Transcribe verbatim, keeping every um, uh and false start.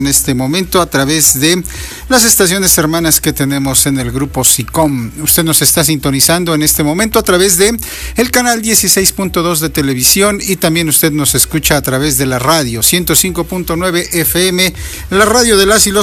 en este momento a través de las estaciones hermanas que tenemos en el grupo SICOM. Usted nos está sintonizando en este momento a través de el canal dieciséis punto dos de televisión y también usted nos escucha a través de la radio ciento cinco punto nueve F M, la radio de las y los